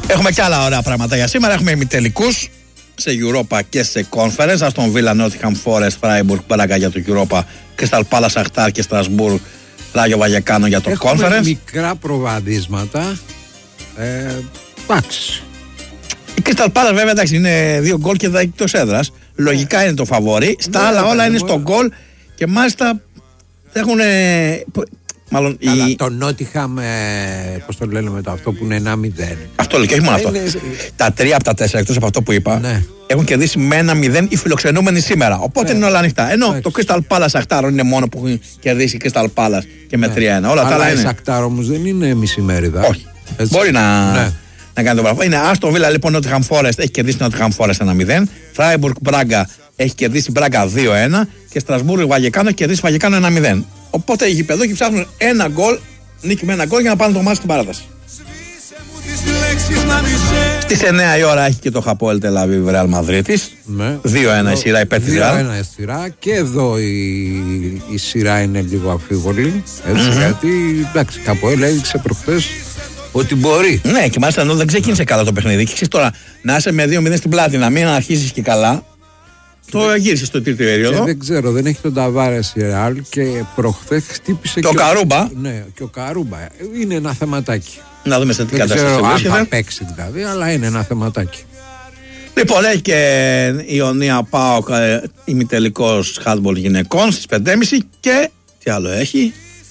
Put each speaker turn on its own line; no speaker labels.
Έχουμε και άλλα ωραία πράγματα για σήμερα. Έχουμε ημιτελικούς σε Europa και σε Conference. Αστον Βίλα, Nottingham Forest, Freiburg, Braga για το Europa, Crystal Palace, Αχτάρ και Strasbourg, Ράγιο Βαγεκάνο για το Conference.
Έχουμε μικρά προβαδίσματα. Εντάξει.
Η Crystal Palace βέβαια εντάξει είναι 2 γκολ και εκτός έδρας. Λογικά είναι το φαβορί. Στα άλλα όλα είναι στο γκολ και μάλιστα έχουν. Μάλλον
το Νότιχαμ, πώς το λένε μετά, αυτό που είναι 1-0.
Αυτό λέει και όχι μόνο αυτό. Τα 3 από τα 4 εκτός από αυτό που είπα έχουν κερδίσει με 1-0 οι φιλοξενούμενοι σήμερα. Οπότε είναι όλα ανοιχτά. Ενώ το Crystal Palace Αχτάρο είναι μόνο που έχει κερδίσει η Crystal Palace και με 3-1. Όλα τα άλλα είναι.
Αλλά η Αχτάρο όμως δεν είναι μισημέριδα.
Όχι. Έτσι. Μπορεί να κάνει το πράγμα. Είναι Άστον Βίλα λοιπόν, Nottingham Forest έχει κερδίσει Nottingham Forest 1-0. Freiburg Braga έχει κερδίσει Braga 2-1. Και Strasbourg Βαγεκάνο έχει κερδίσει Βαγεκάνο 1-0. Οπότε οι γηπεδόκοι ψάχνουν ένα γκολ, νίκη με ένα γκολ για να πάνε το μάτι στην παράταση. Στις 9 η ώρα έχει και το Hapoel Tel Aviv Real Madrid της. 2-1 η σειρά υπέρ της Real.
2-1 η σειρά και εδώ η σειρά είναι λίγο αμφίβολη. Γιατί εντάξει, Hapoel έδειξε προχθές ότι μπορεί.
Ναι, και μάλιστα ενώ δεν ξεκίνησε καλά το παιχνίδι. Και ξέρεις τώρα να είσαι με 2-0 στην πλάτη, να μην αρχίσεις και καλά. Το γύρισε στο τρίτο περίοδο.
Δεν ξέρω, δεν έχει τον Ταβάρες η Ρεάλ και προχθές χτύπησε
το Καρούμπα.
Ναι, και ο Καρούμπα. Είναι ένα θεματάκι.
Να δούμε σε τι κατάσταση
βρίσκεται. Δεν θα παίξει δηλαδή, αλλά είναι ένα θεματάκι.
Λοιπόν, έχει και η Ιωνία ΠΑΟΚ ημιτελικός handball γυναικών στις 5.30 και τι άλλο έχει.